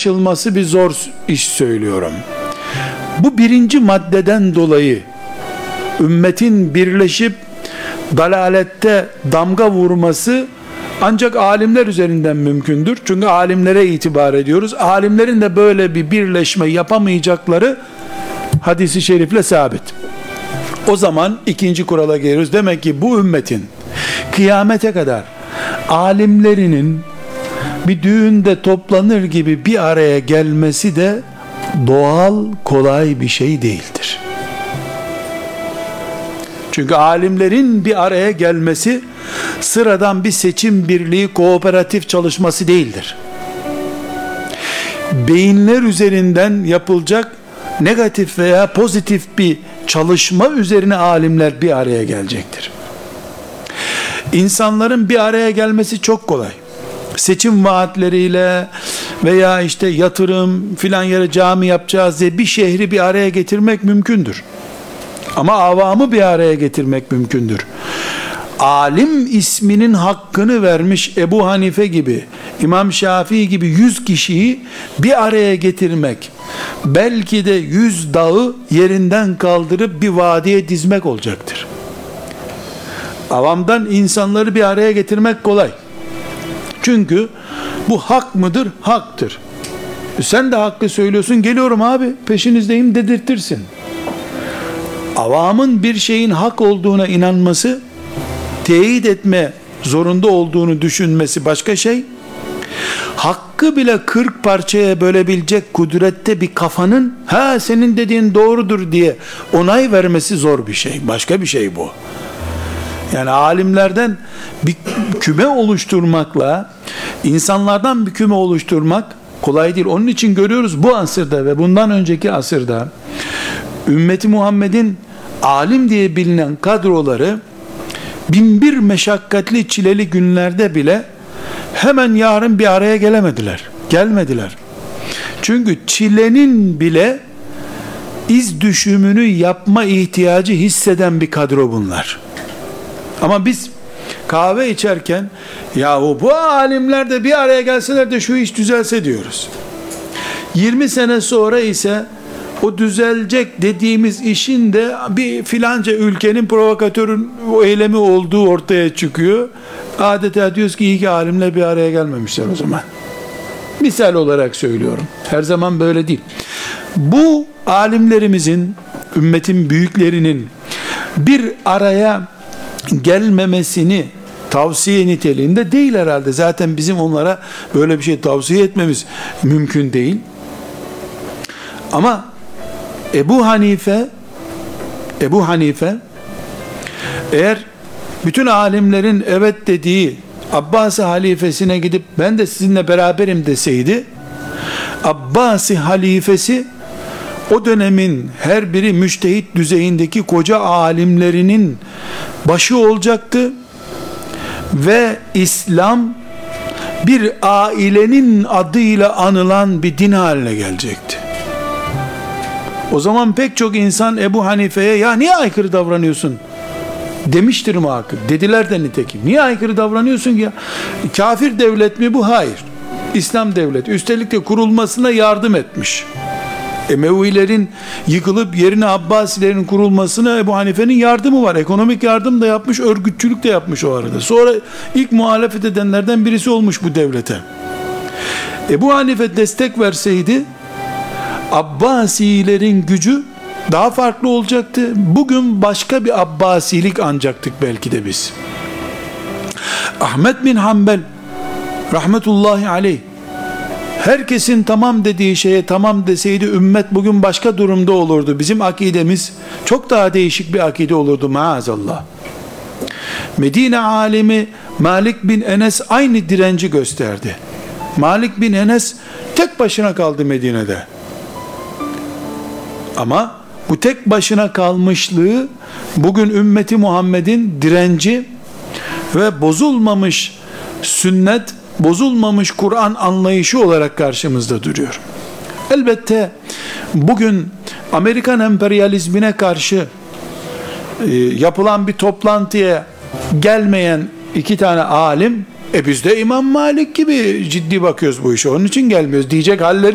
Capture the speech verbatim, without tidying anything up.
anlaşılması bir zor iş söylüyorum. Bu birinci maddeden dolayı ümmetin birleşip dalalette damga vurması ancak alimler üzerinden mümkündür. Çünkü alimlere itibar ediyoruz. Alimlerin de böyle bir birleşme yapamayacakları hadisi şerifle sabit. O zaman ikinci kurala geliyoruz. Demek ki bu ümmetin kıyamete kadar alimlerinin bir düğünde toplanır gibi bir araya gelmesi de doğal, kolay bir şey değildir. Çünkü alimlerin bir araya gelmesi sıradan bir seçim birliği, kooperatif çalışması değildir. Beyinler üzerinden yapılacak negatif veya pozitif bir çalışma üzerine alimler bir araya gelecektir. İnsanların bir araya gelmesi çok kolay. Seçim vaatleriyle veya işte yatırım filan yere cami yapacağız diye bir şehri bir araya getirmek mümkündür. Ama avamı bir araya getirmek mümkündür. Alim isminin hakkını vermiş Ebu Hanife gibi, İmam Şafii gibi yüz kişiyi bir araya getirmek, belki de yüz dağı yerinden kaldırıp bir vadiye dizmek olacaktır. Avamdan insanları bir araya getirmek kolay. Çünkü bu hak mıdır? Haktır. Sen de hakkı söylüyorsun, geliyorum abi peşinizdeyim dedirtirsin. Avamın bir şeyin hak olduğuna inanması, teyit etme zorunda olduğunu düşünmesi başka şey. Hakkı bile kırk parçaya bölebilecek kudrette bir kafanın, ha senin dediğin doğrudur diye onay vermesi zor bir şey. Başka bir şey bu. Yani alimlerden bir küme oluşturmakla insanlardan bir küme oluşturmak kolay değil. Onun için görüyoruz bu asırda ve bundan önceki asırda ümmeti Muhammed'in alim diye bilinen kadroları bin bir meşakkatli çileli günlerde bile hemen yarın bir araya gelemediler. Gelmediler. Çünkü çilenin bile iz düşümünü yapma ihtiyacı hisseden bir kadro bunlar. Ama biz kahve içerken yahu bu alimler de bir araya gelseler de şu iş düzelse diyoruz. yirmi sene sonra ise o düzelecek dediğimiz işin de bir filanca ülkenin provokatörün o eylemi olduğu ortaya çıkıyor. Adeta diyoruz ki iyi ki alimler bir araya gelmemişler o zaman. Misal olarak söylüyorum. Her zaman böyle değil. Bu alimlerimizin, ümmetin büyüklerinin bir araya gelmemesini tavsiye niteliğinde değil herhalde. Zaten bizim onlara böyle bir şey tavsiye etmemiz mümkün değil. Ama Ebu Hanife Ebu Hanife eğer bütün alimlerin evet dediği Abbasi halifesine gidip ben de sizinle beraberim deseydi, Abbasi halifesi o dönemin her biri müçtehit düzeyindeki koca alimlerinin başı olacaktı ve İslam bir ailenin adıyla anılan bir din haline gelecekti. O zaman pek çok insan Ebu Hanife'ye ya niye aykırı davranıyorsun demiştir muhakkak. Dediler de nitekim. Niye aykırı davranıyorsun ya? Kafir devlet mi bu? Hayır. İslam devleti. Üstelik de kurulmasına yardım etmiş. Emevilerin yıkılıp yerine Abbasilerin kurulmasına Ebu Hanife'nin yardımı var. Ekonomik yardım da yapmış, örgütçülük de yapmış o arada. Sonra ilk muhalefet edenlerden birisi olmuş bu devlete. Ebu Hanife destek verseydi Abbasilerin gücü daha farklı olacaktı. Bugün başka bir Abbasilik ancaktık belki de biz. Ahmet bin Hanbel rahmetullahi aleyh herkesin tamam dediği şeye tamam deseydi ümmet bugün başka durumda olurdu. Bizim akidemiz çok daha değişik bir akide olurdu maazallah. Medine alimi Malik bin Enes aynı direnci gösterdi. Malik bin Enes tek başına kaldı Medine'de. Ama bu tek başına kalmışlığı bugün ümmeti Muhammed'in direnci ve bozulmamış sünnet, bozulmamış Kur'an anlayışı olarak karşımızda duruyor. Elbette bugün Amerikan emperyalizmine karşı e, yapılan bir toplantıya gelmeyen iki tane alim, e biz de İmam Malik gibi ciddi bakıyoruz bu işe, onun için gelmiyoruz diyecek halleri